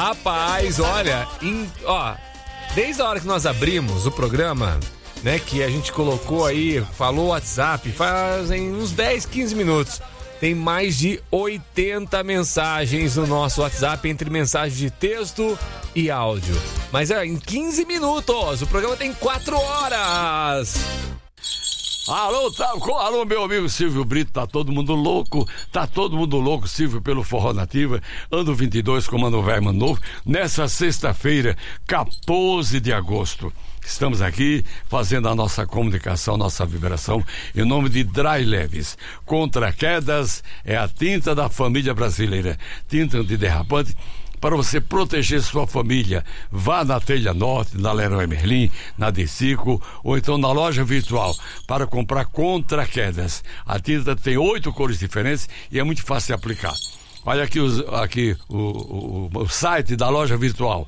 Rapaz, olha, desde a hora que nós abrimos o programa, né, que a gente colocou aí, falou WhatsApp, fazem uns 10, 15 minutos. Tem mais de 80 mensagens no nosso WhatsApp, entre mensagens de texto e áudio. Mas em 15 minutos, o programa tem 4 horas. Alô, meu amigo Silvio Brito, tá todo mundo louco, Silvio, pelo Forró Nativa, ano 22, comando velho, mano novo, nessa sexta-feira, 14 de agosto. Estamos aqui fazendo a nossa comunicação, nossa vibração, em nome de Dry Leves. Contra quedas é a tinta da família brasileira, tinta antiderrapante, para você proteger sua família. Vá na Telha Norte, na Leroy Merlin, na Decico, ou então na loja virtual, para comprar contra quedas. A tinta tem 8 cores diferentes e é muito fácil de aplicar. Olha aqui, o site da loja virtual,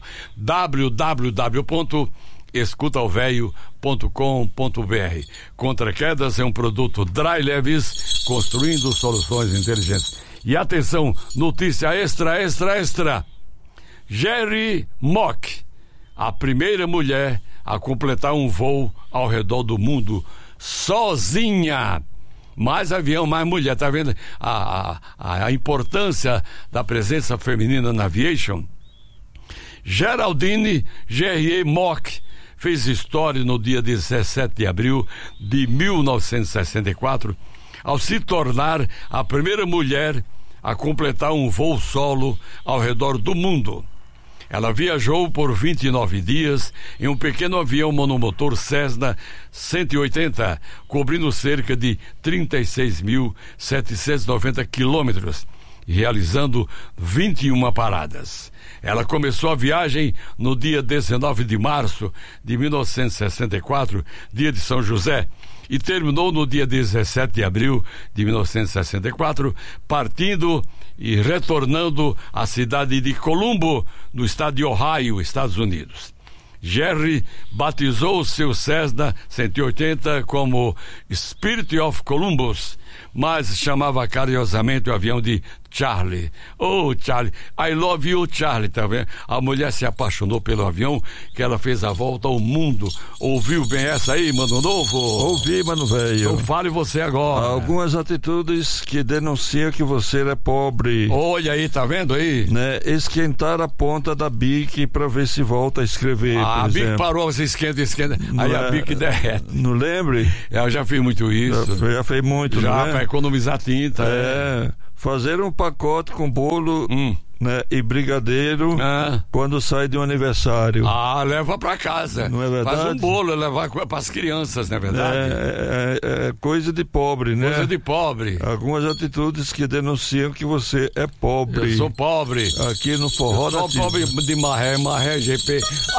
www.escutaoveio.com.br. Contra quedas é um produto Dry Leves, construindo soluções inteligentes. E atenção, notícia extra. Jerry Mock, a primeira mulher a completar um voo ao redor do mundo sozinha. Mais avião, mais mulher, tá vendo a importância da presença feminina na aviation? Geraldine Gerrier Mock fez história no dia 17 de abril de 1964 ao se tornar a primeira mulher a completar um voo solo ao redor do mundo. Ela viajou por 29 dias em um pequeno avião monomotor Cessna 180, cobrindo cerca de 36.790 quilômetros, realizando 21 paradas. Ela começou a viagem no dia 19 de março de 1964, dia de São José, e terminou no dia 17 de abril de 1964, partindo e retornando à cidade de Colombo, no estado de Ohio, Estados Unidos. Jerry batizou seu Cessna 180 como Spirit of Columbus, mas chamava carinhosamente o avião de Charlie. Oh, Charlie, I love you, Charlie, tá vendo? A mulher se apaixonou pelo avião, que ela fez a volta ao mundo. Ouviu bem essa aí, Mano Novo? Ouvi, Mano Velho. Então fale você agora. Algumas atitudes que denunciam que você é pobre. Olha aí, tá vendo aí? Né? Esquentar a ponta da bique pra ver se volta a escrever, a bique exemplo. Parou, você esquenta, aí a bique derrete. Não lembre? Eu já fiz muito isso. Já fez muito, já, né? Pra economizar tinta. Fazer um pacote com bolo, né, e brigadeiro quando sai de um aniversário. Leva pra casa. Não é verdade? Faz um bolo, levar pras crianças, não é verdade? É coisa de pobre, né? Coisa de pobre. Algumas atitudes que denunciam que você é pobre. Eu sou pobre. Aqui no Forró Nativa. Eu sou pobre de marré, GP.